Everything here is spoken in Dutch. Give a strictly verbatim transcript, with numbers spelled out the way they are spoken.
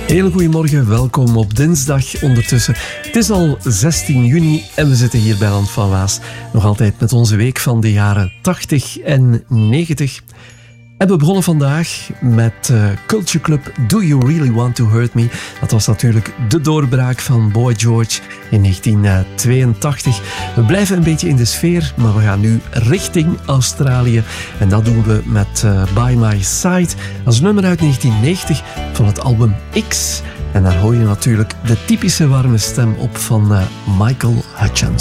Hele goedemorgen, welkom op dinsdag ondertussen. Het is al zestien juni en we zitten hier bij Land van Waas. Nog altijd met onze week van de jaren tachtig en negentig. En we begonnen vandaag met uh, Culture Club Do You Really Want To Hurt Me? Dat was natuurlijk de doorbraak van Boy George in negentien tweeëntachtig. We blijven een beetje in de sfeer, maar we gaan nu richting Australië. En dat doen we met uh, By My Side. Dat is een nummer uit negentien negentig van het album X. En daar hoor je natuurlijk de typische warme stem op van uh, Michael Hutchence.